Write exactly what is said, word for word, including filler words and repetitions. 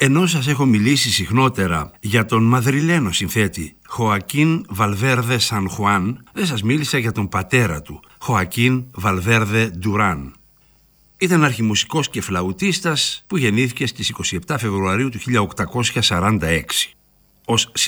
Ενώ σας έχω μιλήσει συχνότερα για τον μαδριλένο συνθέτη Χοακίν Βαλβέρδε Σαν Χουάν, δεν σας μίλησα για τον πατέρα του, Χοακίν Βαλβέρδε Ντουράν. Ήταν αρχιμουσικός και φλαουτίστας που γεννήθηκε στις είκοσι επτά Φεβρουαρίου του χίλια οκτακόσια σαράντα έξι. Ως